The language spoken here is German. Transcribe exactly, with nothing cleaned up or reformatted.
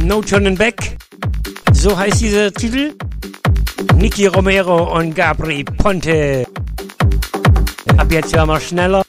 No Turning Back. So heißt dieser Titel. Nicky Romero und Gabri Ponte. Ab jetzt hören wir schneller.